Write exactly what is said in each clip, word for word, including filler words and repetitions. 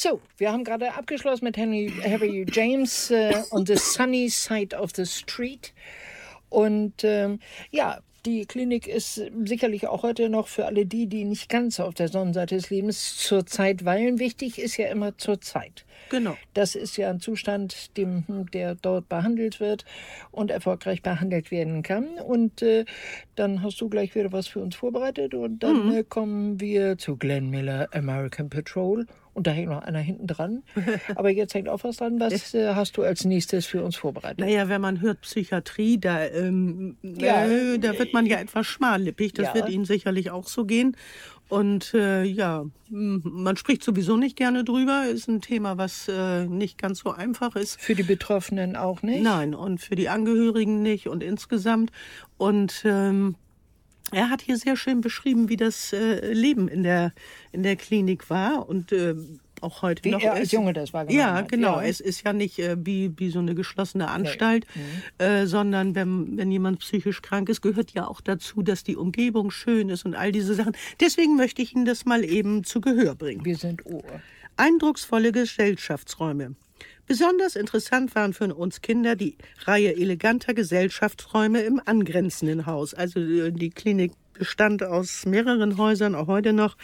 So, wir haben gerade abgeschlossen mit Henry, Harry James äh, on the Sunny Side of the Street. Und ähm, ja, die Klinik ist sicherlich auch heute noch für alle die, die nicht ganz auf der Sonnenseite des Lebens zur Zeit weilen. Wichtig ist ja immer zur Zeit. Genau. Das ist ja ein Zustand, dem, der dort behandelt wird und erfolgreich behandelt werden kann. Und äh, dann hast du gleich wieder was für uns vorbereitet. Und dann mhm. äh, kommen wir zu Glenn Miller, American Patrol. Und da hängt noch einer hinten dran. Aber jetzt hängt auch was dran. Was äh, hast du als nächstes für uns vorbereitet? Naja, wenn man hört Psychiatrie, da, ähm, ja, äh, da wird man ja etwas schmallippig. Das ja. wird Ihnen sicherlich auch so gehen. Und äh, ja, man spricht sowieso nicht gerne drüber. Ist ein Thema, was äh, nicht ganz so einfach ist. Für die Betroffenen auch nicht? Nein, und für die Angehörigen nicht und insgesamt. Und ähm, er hat hier sehr schön beschrieben, wie das äh, Leben in der, in der Klinik war und äh, auch heute wie noch er ist. Als Junge das war. Ja, hat. genau. Ja. Es ist ja nicht äh, wie, wie so eine geschlossene Anstalt, nee. äh, sondern wenn, wenn jemand psychisch krank ist, gehört ja auch dazu, dass die Umgebung schön ist und all diese Sachen. Deswegen möchte ich Ihnen das mal eben zu Gehör bringen. Wir sind Ohr. Eindrucksvolle Gesellschaftsräume. Besonders interessant waren für uns Kinder die Reihe eleganter Gesellschaftsräume im angrenzenden Haus. Also die Klinik bestand aus mehreren Häusern, auch heute noch.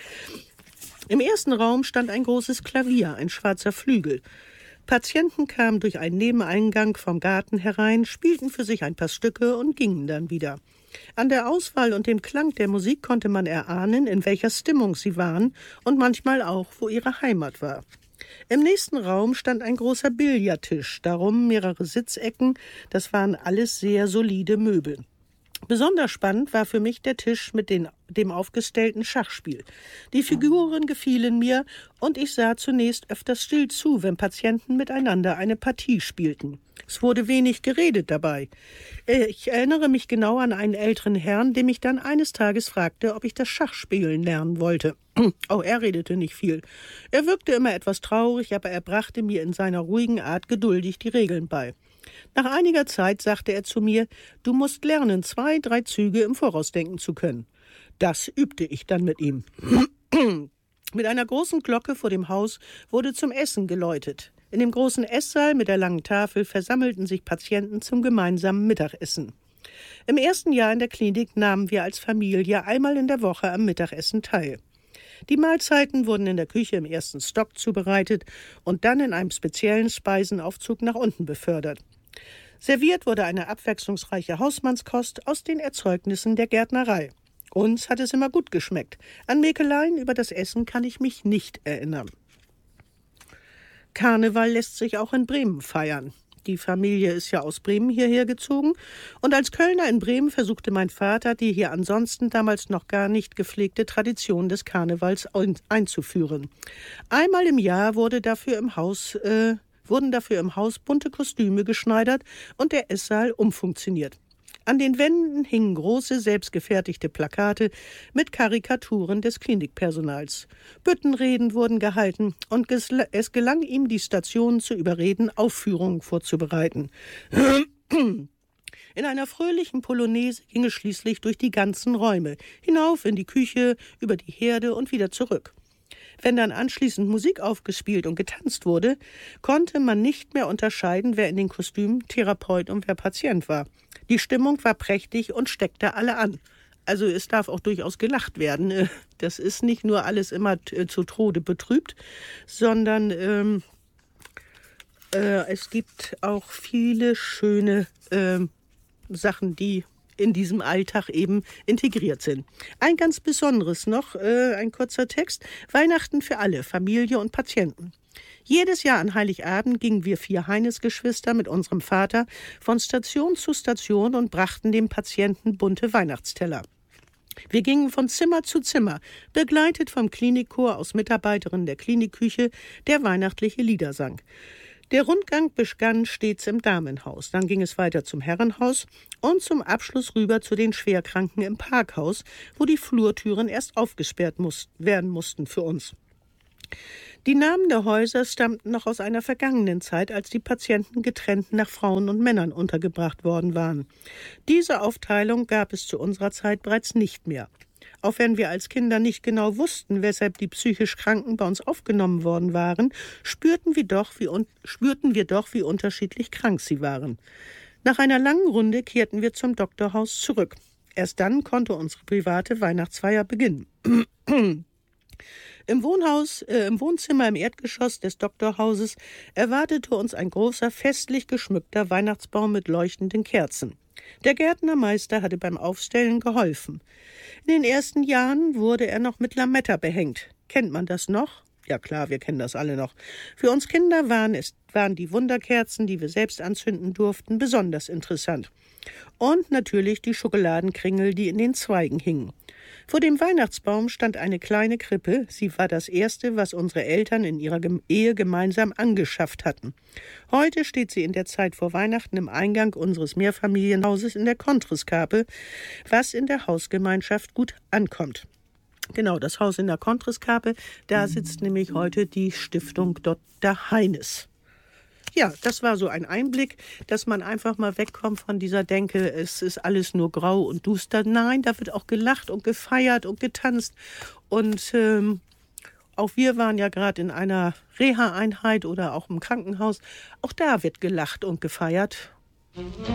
Im ersten Raum stand ein großes Klavier, ein schwarzer Flügel. Patienten kamen durch einen Nebeneingang vom Garten herein, spielten für sich ein paar Stücke und gingen dann wieder. An der Auswahl und dem Klang der Musik konnte man erahnen, in welcher Stimmung sie waren und manchmal auch, wo ihre Heimat war. Im nächsten Raum stand ein großer Billardtisch, darum mehrere Sitzecken, das waren alles sehr solide Möbel. Besonders spannend war für mich der Tisch mit den, dem aufgestellten Schachspiel. Die Figuren gefielen mir und ich sah zunächst öfters still zu, wenn Patienten miteinander eine Partie spielten. Es wurde wenig geredet dabei. Ich erinnere mich genau an einen älteren Herrn, der mich dann eines Tages fragte, ob ich das Schachspielen lernen wollte. Auch er redete nicht viel. Er wirkte immer etwas traurig, aber er brachte mir in seiner ruhigen Art geduldig die Regeln bei. Nach einiger Zeit sagte er zu mir, du musst lernen, zwei, drei Züge im Voraus denken zu können. Das übte ich dann mit ihm. Mit einer großen Glocke vor dem Haus wurde zum Essen geläutet. In dem großen Esssaal mit der langen Tafel versammelten sich Patienten zum gemeinsamen Mittagessen. Im ersten Jahr in der Klinik nahmen wir als Familie einmal in der Woche am Mittagessen teil. Die Mahlzeiten wurden in der Küche im ersten Stock zubereitet und dann in einem speziellen Speisenaufzug nach unten befördert. Serviert wurde eine abwechslungsreiche Hausmannskost aus den Erzeugnissen der Gärtnerei. Uns hat es immer gut geschmeckt. An Mäkeleien über das Essen kann ich mich nicht erinnern. Karneval lässt sich auch in Bremen feiern. Die Familie ist ja aus Bremen hierher gezogen. Und als Kölner in Bremen versuchte mein Vater, die hier ansonsten damals noch gar nicht gepflegte Tradition des Karnevals einzuführen. Einmal im Jahr wurde dafür im Haus, äh, wurden dafür im Haus bunte Kostüme geschneidert und der Esssaal umfunktioniert. An den Wänden hingen große, selbstgefertigte Plakate mit Karikaturen des Klinikpersonals. Büttenreden wurden gehalten und es gelang ihm, die Stationen zu überreden, Aufführungen vorzubereiten. In einer fröhlichen Polonaise ging es schließlich durch die ganzen Räume, hinauf in die Küche, über die Herde und wieder zurück. Wenn dann anschließend Musik aufgespielt und getanzt wurde, konnte man nicht mehr unterscheiden, wer in den Kostümen Therapeut und wer Patient war. Die Stimmung war prächtig und steckte alle an. Also es darf auch durchaus gelacht werden. Das ist nicht nur alles immer zu Tode betrübt, sondern ähm, äh, es gibt auch viele schöne äh, Sachen, die in diesem Alltag eben integriert sind. Ein ganz besonderes noch, äh, ein kurzer Text. Weihnachten für alle, Familie und Patienten. Jedes Jahr an Heiligabend gingen wir vier Heinesgeschwister mit unserem Vater von Station zu Station und brachten dem Patienten bunte Weihnachtsteller. Wir gingen von Zimmer zu Zimmer, begleitet vom Klinikchor aus Mitarbeiterinnen der Klinikküche, der weihnachtliche Lieder sang. Der Rundgang begann stets im Damenhaus, dann ging es weiter zum Herrenhaus und zum Abschluss rüber zu den Schwerkranken im Parkhaus, wo die Flurtüren erst aufgesperrt muss, werden mussten für uns. Die Namen der Häuser stammten noch aus einer vergangenen Zeit, als die Patienten getrennt nach Frauen und Männern untergebracht worden waren. Diese Aufteilung gab es zu unserer Zeit bereits nicht mehr. Auch wenn wir als Kinder nicht genau wussten, weshalb die psychisch Kranken bei uns aufgenommen worden waren, spürten wir doch, wie, un- spürten wir doch, wie unterschiedlich krank sie waren. Nach einer langen Runde kehrten wir zum Doktorhaus zurück. Erst dann konnte unsere private Weihnachtsfeier beginnen. Im Wohnhaus, äh, im Wohnzimmer im Erdgeschoss des Doktorhauses erwartete uns ein großer, festlich geschmückter Weihnachtsbaum mit leuchtenden Kerzen. Der Gärtnermeister hatte beim Aufstellen geholfen. In den ersten Jahren wurde er noch mit Lametta behängt. Kennt man das noch? Ja klar, wir kennen das alle noch. Für uns Kinder waren es waren die Wunderkerzen, die wir selbst anzünden durften, besonders interessant. Und natürlich die Schokoladenkringel, die in den Zweigen hingen. Vor dem Weihnachtsbaum stand eine kleine Krippe. Sie war das erste, was unsere Eltern in ihrer Ehe gemeinsam angeschafft hatten. Heute steht sie in der Zeit vor Weihnachten im Eingang unseres Mehrfamilienhauses in der Kontreskape, was in der Hausgemeinschaft gut ankommt. Genau, das Haus in der Kontreskape, da sitzt nämlich heute die Stiftung Doktor Heines. Ja, das war so ein Einblick, dass man einfach mal wegkommt von dieser Denke, es ist alles nur grau und duster. Nein, da wird auch gelacht und gefeiert und getanzt. Und ähm, auch wir waren ja gerade in einer Reha-Einheit oder auch im Krankenhaus. Auch da wird gelacht und gefeiert.